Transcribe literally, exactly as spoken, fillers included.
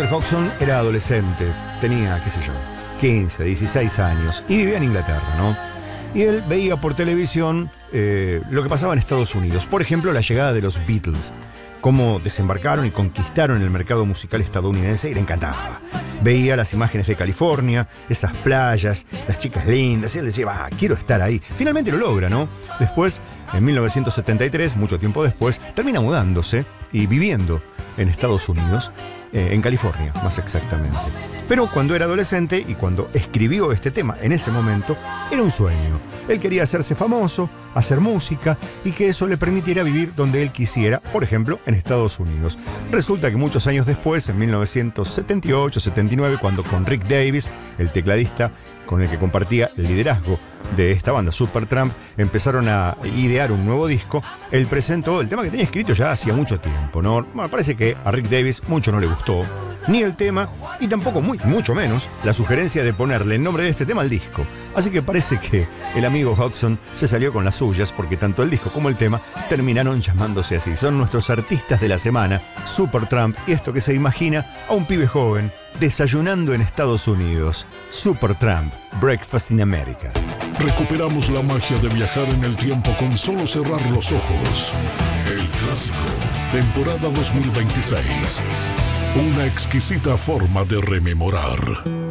Hodgson era adolescente, tenía, qué sé yo, quince, dieciséis años, y vivía en Inglaterra, ¿no? Y él veía por televisión eh, lo que pasaba en Estados Unidos. Por ejemplo, la llegada de los Beatles, cómo desembarcaron y conquistaron el mercado musical estadounidense, y le encantaba. Veía las imágenes de California, esas playas, las chicas lindas, y él decía, ah, quiero estar ahí. Finalmente lo logra, ¿no? Después, en mil novecientos setenta y tres, mucho tiempo después, termina mudándose y viviendo en Estados Unidos, eh, en California, más exactamente. Pero cuando era adolescente y cuando escribió este tema en ese momento, era un sueño. Él quería hacerse famoso, hacer música y que eso le permitiera vivir donde él quisiera, por ejemplo, en Estados Unidos. Resulta que muchos años después, en mil novecientos setenta y ocho, setenta y nueve, cuando con Rick Davies, el tecladista con el que compartía el liderazgo de esta banda, Supertramp, empezaron a idear un nuevo disco, él presentó el tema que tenía escrito ya hacía mucho tiempo, ¿no? Bueno, parece que a Rick Davies mucho no le gustó, ni el tema, y tampoco, muy, mucho menos, la sugerencia de ponerle el nombre de este tema al disco. Así que parece que el amigo Hodgson se salió con las suyas, porque tanto el disco como el tema terminaron llamándose así. Son nuestros artistas de la semana, Supertramp, y esto que se imagina a un pibe joven desayunando en Estados Unidos. Supertramp, Breakfast in America. Recuperamos la magia de viajar en el tiempo con solo cerrar los ojos. El clásico, temporada dos mil veintiséis. Una exquisita forma de rememorar.